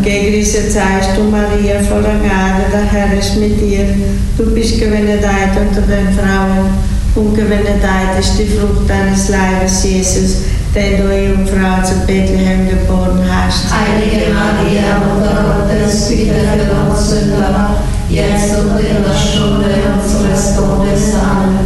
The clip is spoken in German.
Gegrüßet seist du, Maria, voller Gnade, der Herr ist mit dir. Du bist gebenedeit unter den Frauen und gebenedeit ist die Frucht deines Leibes, Jesus, den du, Jungfrau, zu Bethlehem geboren hast. Heilige Maria, Mutter Gottes, bitte für